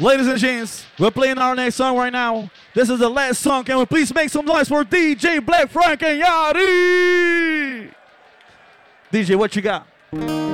Ladies and gents, we're playing our next song right now. This is the last song. Can we please make some noise for DJ Black Frank and Yari? DJ, what you got?